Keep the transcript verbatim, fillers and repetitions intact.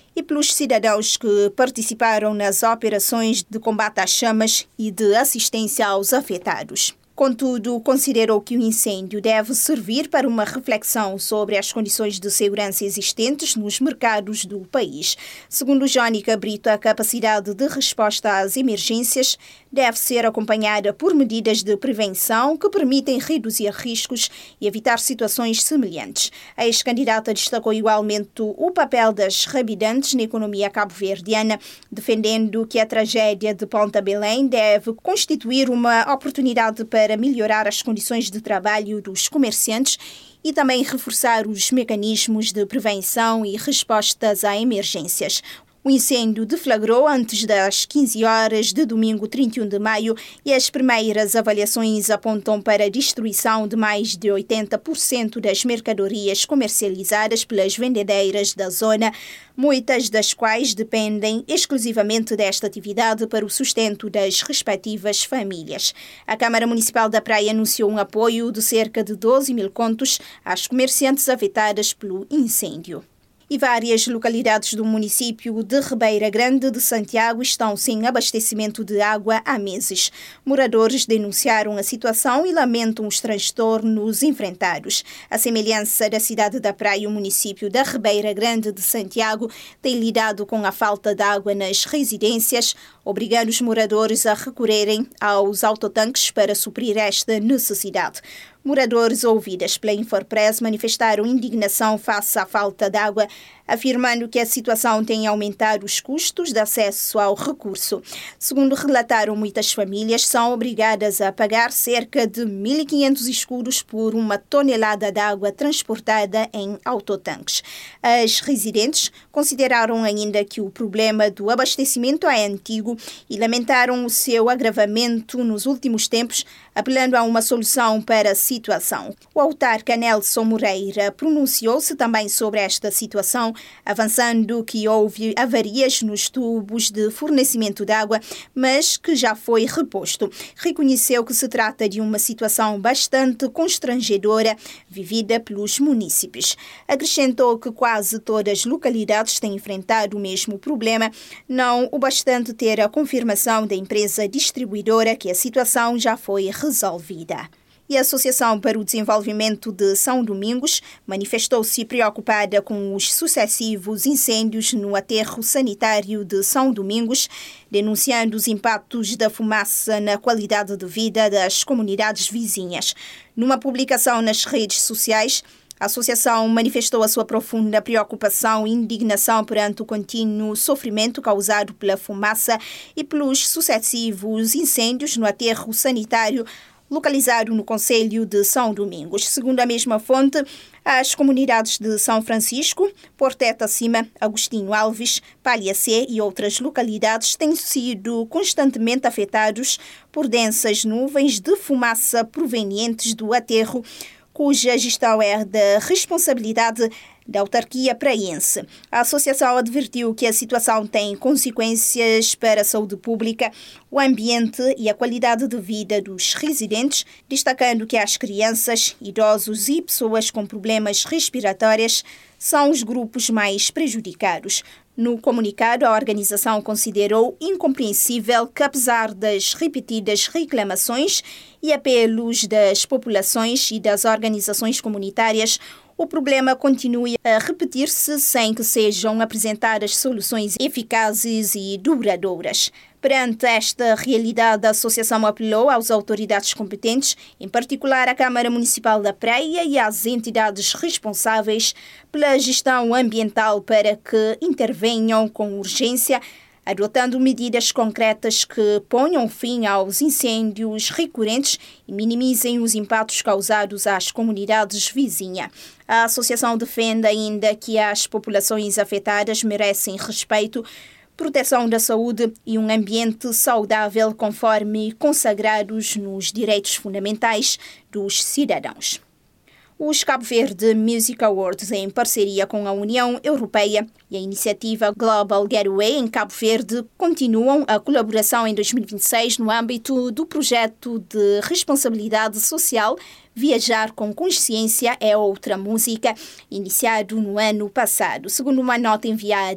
e pelos cidadãos que participaram nas operações de combate às chamas e de assistência aos afetados. Contudo, considerou que o incêndio deve servir para uma reflexão sobre as condições de segurança existentes nos mercados do país. Segundo Jónica Brito, a capacidade de resposta às emergências deve ser acompanhada por medidas de prevenção que permitem reduzir riscos e evitar situações semelhantes. A ex-candidata destacou igualmente o papel das habitantes na economia cabo-verdiana, defendendo que a tragédia de Ponta Belém deve constituir uma oportunidade para melhorar as condições de trabalho dos comerciantes e também reforçar os mecanismos de prevenção e respostas a emergências. O incêndio deflagrou antes das quinze horas de domingo trinta e um de maio e as primeiras avaliações apontam para a destruição de mais de oitenta por cento das mercadorias comercializadas pelas vendedeiras da zona, muitas das quais dependem exclusivamente desta atividade para o sustento das respectivas famílias. A Câmara Municipal da Praia anunciou um apoio de cerca de doze mil contos às comerciantes afetadas pelo incêndio. E várias localidades do município de Ribeira Grande de Santiago estão sem abastecimento de água há meses. Moradores denunciaram a situação e lamentam os transtornos enfrentados. A semelhança da cidade da Praia, o município da Ribeira Grande de Santiago tem lidado com a falta de água nas residências, obrigando os moradores a recorrerem aos autotanques para suprir esta necessidade. Moradores ouvidas pela Infopress manifestaram indignação face à falta de água, afirmando que a situação tem aumentado os custos de acesso ao recurso. Segundo relataram, muitas famílias são obrigadas a pagar cerca de mil e quinhentos escudos por uma tonelada de água transportada em autotanques. As residentes consideraram ainda que o problema do abastecimento é antigo e lamentaram o seu agravamento nos últimos tempos, apelando a uma solução para a situação. O autarca Nelson Moreira pronunciou-se também sobre esta situação, avançando que houve avarias nos tubos de fornecimento de água, mas que já foi reposto. Reconheceu que se trata de uma situação bastante constrangedora vivida pelos munícipes. Acrescentou que quase todas as localidades têm enfrentado o mesmo problema, não o bastante ter a confirmação da empresa distribuidora que a situação já foi resolvida. E a Associação para o Desenvolvimento de São Domingos manifestou-se preocupada com os sucessivos incêndios no aterro sanitário de São Domingos, denunciando os impactos da fumaça na qualidade de vida das comunidades vizinhas. Numa publicação nas redes sociais, a associação manifestou a sua profunda preocupação e indignação perante o contínuo sofrimento causado pela fumaça e pelos sucessivos incêndios no aterro sanitário localizado no concelho de São Domingos. Segundo a mesma fonte, as comunidades de São Francisco, Porteta Cima, Agostinho Alves, Palhacé e outras localidades têm sido constantemente afetados por densas nuvens de fumaça provenientes do aterro, cuja gestão é da responsabilidade da autarquia praense. A associação advertiu que a situação tem consequências para a saúde pública, o ambiente e a qualidade de vida dos residentes, destacando que as crianças, idosos e pessoas com problemas respiratórios são os grupos mais prejudicados. No comunicado, a organização considerou incompreensível que, apesar das repetidas reclamações e apelos das populações e das organizações comunitárias, o problema continue a repetir-se sem que sejam apresentadas soluções eficazes e duradouras. Perante esta realidade, a associação apelou às autoridades competentes, em particular à Câmara Municipal da Praia e às entidades responsáveis pela gestão ambiental para que intervenham com urgência, adotando medidas concretas que ponham fim aos incêndios recorrentes e minimizem os impactos causados às comunidades vizinhas. A associação defende ainda que as populações afetadas merecem respeito, proteção da saúde e um ambiente saudável conforme consagrados nos direitos fundamentais dos cidadãos. Os Cabo Verde Music Awards, em parceria com a União Europeia e a iniciativa Global Getaway em Cabo Verde, continuam a colaboração em dois mil e vinte e seis no âmbito do projeto de responsabilidade social Viajar com Consciência é Outra Música, iniciado no ano passado. Segundo uma nota enviada